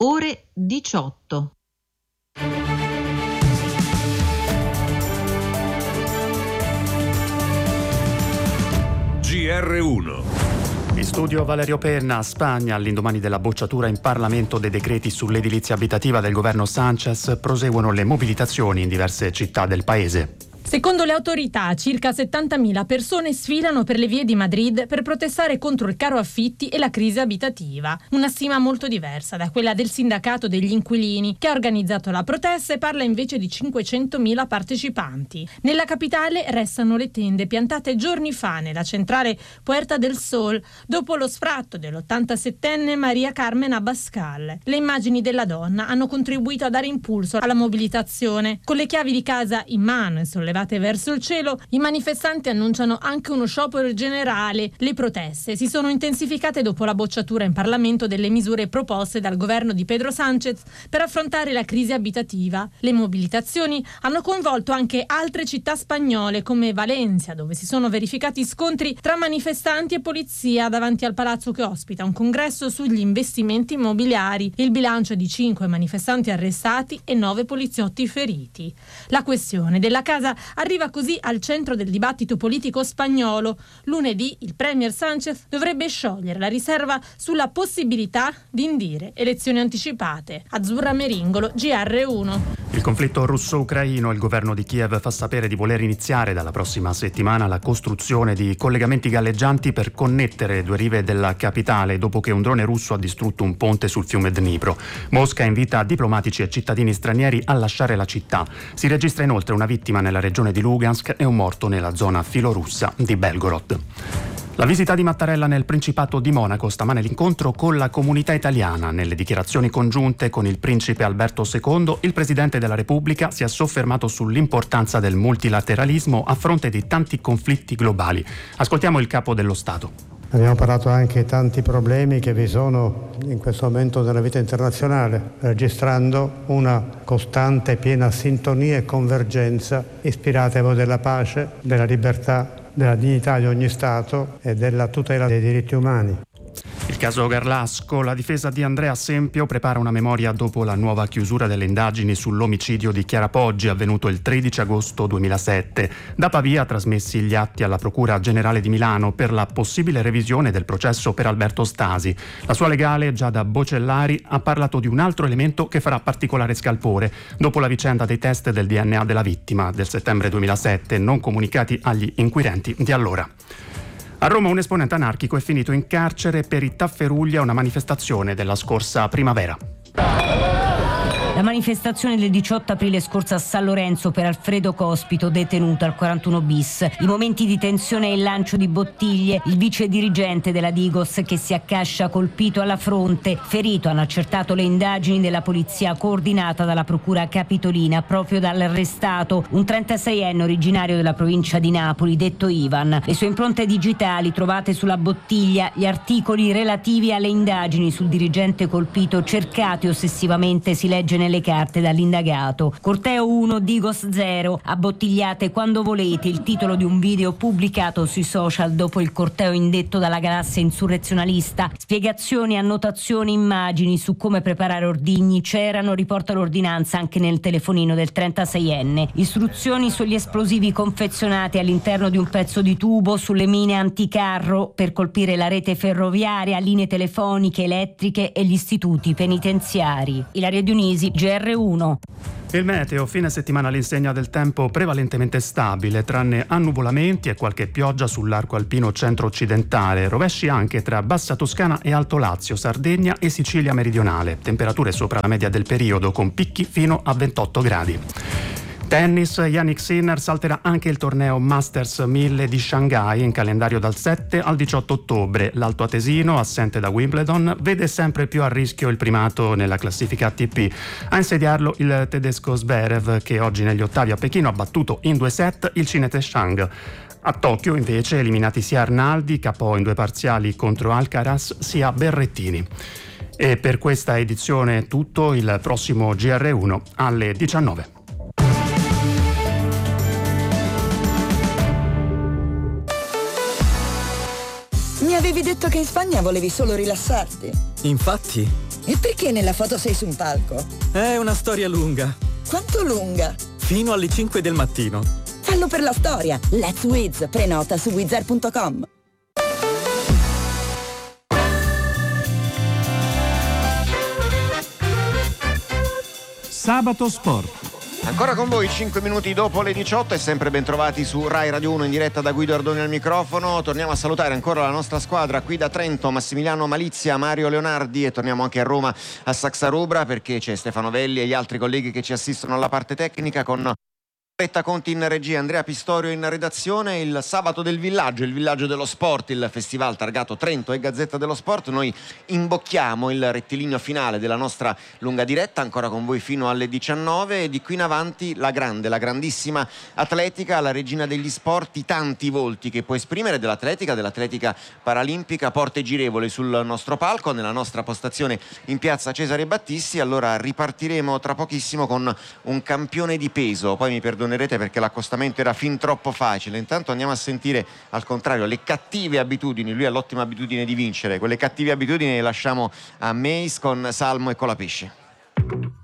ore 18. GR1. In studio Valerio Penna. Spagna, all'indomani della bocciatura in Parlamento dei decreti sull'edilizia abitativa del governo Sánchez, proseguono le mobilitazioni in diverse città del paese. Secondo le autorità, circa 70.000 persone sfilano per le vie di Madrid per protestare contro il caro affitti e la crisi abitativa. Una stima molto diversa da quella del sindacato degli inquilini, che ha organizzato la protesta e parla invece di 500.000 partecipanti. Nella capitale restano le tende piantate giorni fa nella centrale Puerta del Sol, dopo lo sfratto dell'87enne Maria Carmen Abascal. Le immagini della donna hanno contribuito a dare impulso alla mobilitazione. Con le chiavi di casa in mano e sollevate verso il cielo, i manifestanti annunciano anche uno sciopero generale. Le proteste si sono intensificate dopo la bocciatura in Parlamento delle misure proposte dal governo di Pedro Sánchez per affrontare la crisi abitativa. Le mobilitazioni hanno coinvolto anche altre città spagnole come Valencia, dove si sono verificati scontri tra manifestanti e polizia davanti al palazzo che ospita un congresso sugli investimenti immobiliari. Il bilancio è di 5 manifestanti arrestati e 9 poliziotti feriti. La questione della casa arriva così al centro del dibattito politico spagnolo. Lunedì il premier Sánchez dovrebbe sciogliere la riserva sulla possibilità di indire elezioni anticipate. Azzurra Meringolo, GR1. Il conflitto russo-ucraino. Il governo di Kiev fa sapere di voler iniziare dalla prossima settimana la costruzione di collegamenti galleggianti per connettere le due rive della capitale dopo che un drone russo ha distrutto un ponte sul fiume Dnipro. Mosca invita diplomatici e cittadini stranieri a lasciare la città. Si registra inoltre una vittima nella regione di Lugansk e un morto nella zona filorussa di Belgorod. La visita di Mattarella nel Principato di Monaco, stamane l'incontro con la comunità italiana. Nelle dichiarazioni congiunte con il principe Alberto II, il Presidente della Repubblica si è soffermato sull'importanza del multilateralismo a fronte di tanti conflitti globali. Ascoltiamo il capo dello Stato. Abbiamo parlato anche di tanti problemi che vi sono in questo momento nella vita internazionale, registrando una costante, piena sintonia e convergenza ispirata ai valori della pace, della libertà, della dignità di ogni Stato e della tutela dei diritti umani. Il caso Garlasco. La difesa di Andrea Sempio prepara una memoria dopo la nuova chiusura delle indagini sull'omicidio di Chiara Poggi avvenuto il 13 agosto 2007. Da Pavia trasmessi gli atti alla Procura Generale di Milano per la possibile revisione del processo per Alberto Stasi. La sua legale, Giada Bocellari, ha parlato di un altro elemento che farà particolare scalpore dopo la vicenda dei test del DNA della vittima del settembre 2007 non comunicati agli inquirenti di allora. A Roma un esponente anarchico è finito in carcere per i tafferugli a una manifestazione della scorsa primavera. La manifestazione del 18 aprile scorso a San Lorenzo per Alfredo Cospito, detenuto al 41 bis. I momenti di tensione e il lancio di bottiglie, il vice dirigente della Digos che si accascia colpito alla fronte, ferito, hanno accertato le indagini della polizia coordinata dalla procura capitolina proprio dall'arrestato, un 36enne originario della provincia di Napoli, detto Ivan. Le sue impronte digitali trovate sulla bottiglia, gli articoli relativi alle indagini sul dirigente colpito cercati ossessivamente, si legge nelle carte dall'indagato. Corteo 1, Digos 0, abbottigliate quando volete, il titolo di un video pubblicato sui social dopo il corteo indetto dalla galassia insurrezionalista. Spiegazioni, annotazioni, immagini su come preparare ordigni c'erano, riporta l'ordinanza anche nel telefonino del 36enne. Istruzioni sugli esplosivi confezionati all'interno di un pezzo di tubo, sulle mine anticarro per colpire la rete ferroviaria, linee telefoniche, elettriche e gli istituti penitenziari. Ilaria Dionisi, GR1. Il meteo, fine settimana all'insegna del tempo prevalentemente stabile, tranne annuvolamenti e qualche pioggia sull'arco alpino centro-occidentale, rovesci anche tra Bassa Toscana e Alto Lazio, Sardegna e Sicilia meridionale, temperature sopra la media del periodo con picchi fino a 28 gradi. Tennis, Jannik Sinner salterà anche il torneo Masters 1000 di Shanghai in calendario dal 7 al 18 ottobre. L'altoatesino, assente da Wimbledon, vede sempre più a rischio il primato nella classifica ATP. A insediarlo il tedesco Zverev, che oggi negli ottavi a Pechino ha battuto in 2 set il cinese Shang. A Tokyo invece eliminati sia Arnaldi, KO in 2 parziali contro Alcaraz, sia Berrettini. E per questa edizione è tutto, il prossimo GR1 alle 19. Mi avevi detto che in Spagna volevi solo rilassarti. Infatti. E perché nella foto sei su un palco? È una storia lunga. Quanto lunga? Fino alle 5 del mattino. Fallo per la storia. Let's Wiz. Prenota su wizard.com. Sabato Sport. Ancora con voi 5 minuti dopo le 18 e sempre ben trovati su Rai Radio 1 in diretta da Guido Ardoni al microfono. Torniamo a salutare ancora la nostra squadra qui da Trento, Massimiliano Malizia, Mario Leonardi, e torniamo anche a Roma a Saxarubra perché c'è Stefano Velli e gli altri colleghi che ci assistono alla parte tecnica, con Petta Conti in regia, Andrea Pistorio in redazione. Il sabato del villaggio, il villaggio dello sport, il festival targato Trento e Gazzetta dello Sport. Noi imbocchiamo il rettilineo finale della nostra lunga diretta, ancora con voi fino alle 19, e di qui in avanti la grandissima atletica, la regina degli sport, i tanti volti che può esprimere dell'atletica paralimpica, porte girevoli sul nostro palco, nella nostra postazione in piazza Cesare Battisti. Allora ripartiremo tra pochissimo con un campione di peso, poi mi perdonerete perché l'accostamento era fin troppo facile. Intanto andiamo a sentire al contrario le cattive abitudini. Lui ha l'ottima abitudine di vincere, quelle cattive abitudini le lasciamo a Meis con Salmo e Colapesce.